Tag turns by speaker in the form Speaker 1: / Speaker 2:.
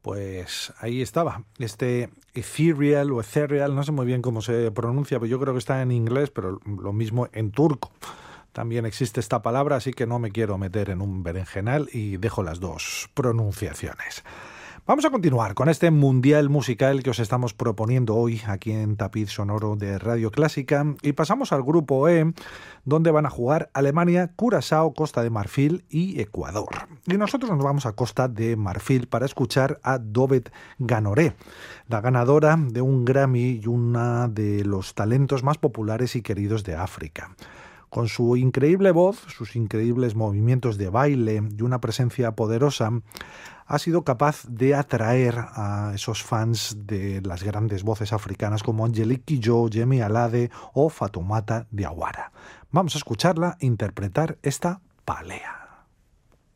Speaker 1: Pues ahí estaba, este Ethereal o Ethereal, no sé muy bien cómo se pronuncia, pero yo creo que está en inglés, pero lo mismo en turco. También existe esta palabra, así que no me quiero meter en un berenjenal y dejo las dos pronunciaciones. Vamos a continuar con este mundial musical que os estamos proponiendo hoy aquí en Tapiz Sonoro de Radio Clásica y pasamos al grupo E, donde van a jugar Alemania, Curazao, Costa de Marfil y Ecuador. Y nosotros nos vamos a Costa de Marfil para escuchar a Dovet Ganoré, la ganadora de un Grammy y una de los talentos más populares y queridos de África. Con su increíble voz, sus increíbles movimientos de baile y una presencia poderosa, ha sido capaz de atraer a esos fans de las grandes voces africanas como Angelique Kidjo, Yemi Alade o Fatoumata Diawara. Vamos a escucharla interpretar esta palea.